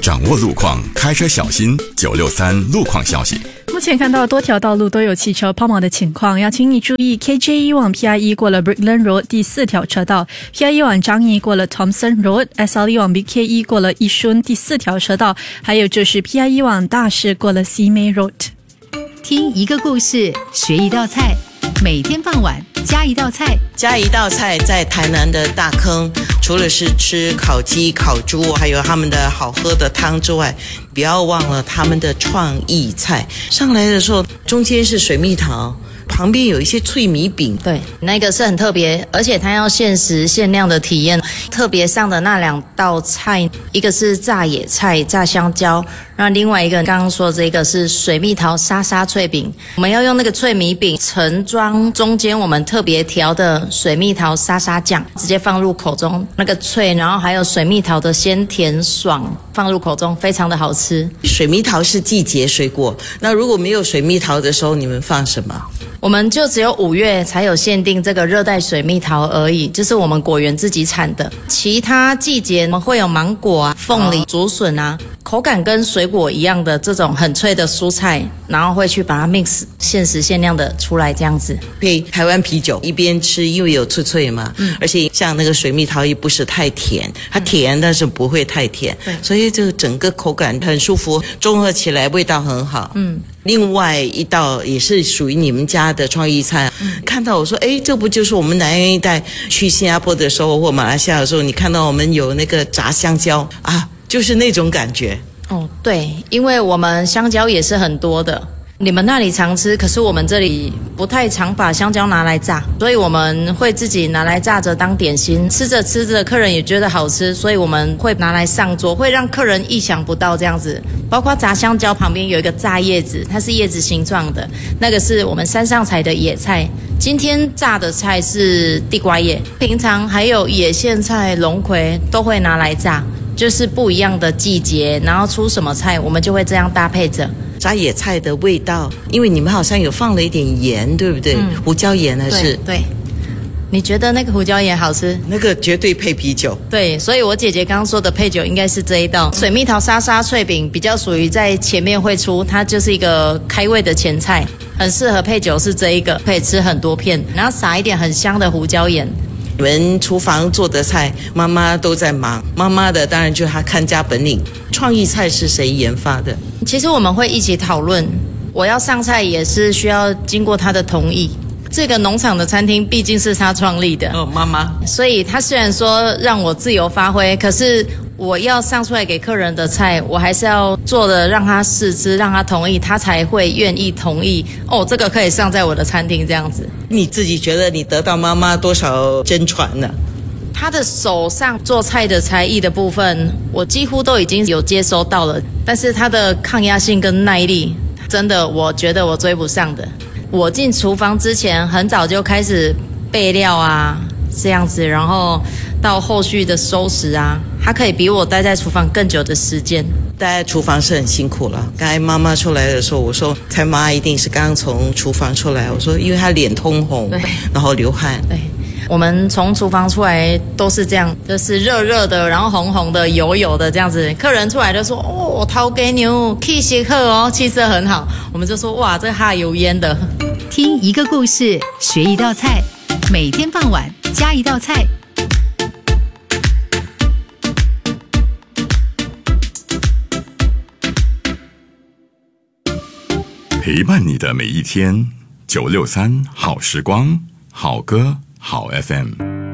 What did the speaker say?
掌握路况，开车小心。963路况消息。 目前看到多条道路都有汽车抛锚的情况，要请你注意 KJ1 往 PR1 过了 Brickland Road 第4条车道， PR1 往张掖过了 Thompson Road， SL1 往 BK1 过了义顺第4条车道，还有就是 PR1 往大市过了 Simei Road。 听一个故事，学一道菜，每天傍晚加一道菜。 加一道菜在台南的大坑，除了是吃烤鸡、烤猪，还有他们的好喝的汤之外，不要忘了他们的创意菜。上来的时候，中间是水蜜桃，旁边有一些脆米饼。 对，那个是很特别，而且它要限时限量的体验。特别上的那2道菜，一个是炸野菜、炸香蕉，那另外一个刚刚说这个是水蜜桃沙沙脆饼。我们要用那个脆米饼盛装中间我们特别调的水蜜桃沙沙酱，直接放入口中，那个脆，然后还有水蜜桃的鲜甜爽，放入口中非常的好吃。 水蜜桃是季节水果，那如果没有水蜜桃的时候，你们放什么？ 我们就只有5月才有限定这个热带水蜜桃而已，就是我们果园自己产的。其他季节我们会有芒果啊、凤梨、竹笋啊，口感跟水果一样的这种很脆的蔬菜，然后会去把它 mix 限时限量的出来这样子。 配台湾啤酒，一边吃，因为有脆脆嘛，而且像那个水蜜桃也不是太甜，它甜但是不会太甜，所以这个整个口感很舒服，综合起来味道很好。另外一道也是属于你们家的创意菜，看到我说，哎，这不就是我们南洋一带去新加坡的时候或马来西亚的时候，你看到我们有那个炸香蕉啊，就是那种感觉。 哦，对，因为我们香蕉也是很多的。你们那里常吃，可是我们这里不太常把香蕉拿来炸，所以我们会自己拿来炸着当点心，吃着吃着客人也觉得好吃，所以我们会拿来上桌，会让客人意想不到这样子。包括炸香蕉旁边有一个炸叶子，它是叶子形状的，那个是我们山上采的野菜。今天炸的菜是地瓜叶，平常还有野苋菜、龙葵都会拿来炸，就是不一样的季节，然后出什么菜我们就会这样搭配着。 炸野菜的味道，因为你们好像有放了一点盐，对不对？胡椒盐还是？ 对。你觉得那个胡椒盐好吃？ 那个绝对配啤酒。 对，所以我姐姐刚刚说的配酒应该是这一道水蜜桃沙沙脆饼，比较属于在前面会出，它就是一个开胃的前菜，很适合配酒，是这一个可以吃很多片，然后撒一点很香的胡椒盐。 你们厨房做的菜，妈妈都在忙，妈妈的当然就是她看家本领。创意菜是谁研发的？ 其实我们会一起讨论，我要上菜也是需要经过她的同意。这个农场的餐厅毕竟是她创立的， 妈妈， 所以她虽然说让我自由发挥，可是我要上出来给客人的菜，我还是要做的让她试吃，让她同意，她才会愿意同意。哦，这个可以上在我的餐厅这样子。 你自己觉得你得到妈妈多少真传呢？ 她的手上做菜的才艺的部分，我几乎都已经有接收到了，但是她的抗压性跟耐力，真的我觉得我追不上的。我进厨房之前很早就开始备料啊，这样子，然后到后续的收拾啊，他可以比我待在厨房更久的时间。 待在厨房是很辛苦了。刚才妈妈出来的时候，我说猜妈一定是刚从厨房出来，我说因为她脸通红， 对， 然后流汗。 对，我们从厨房出来都是这样，就是热热的，然后红红的、油油的这样子。客人出来就说：“哦，头家牛气色好哦，气色很好。”我们就说：“哇，这哈油烟的。” 听一个故事，学一道菜，每天傍晚加一道菜。 陪伴你的每一天，963好时光，好歌好 FM。